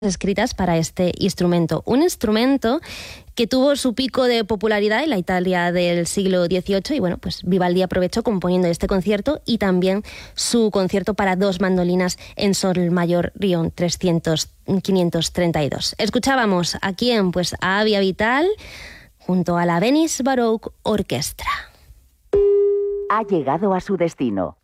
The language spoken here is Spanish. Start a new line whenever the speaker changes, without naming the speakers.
escritas para este instrumento. Un instrumento que tuvo su pico de popularidad en la Italia del siglo XVIII y bueno, pues Vivaldi aprovechó componiendo este concierto y también su concierto para dos mandolinas en sol mayor Rion 532. Escuchábamos a quién, pues a Abia Vital junto a la Venice Baroque Orchestra.
Ha llegado a su destino.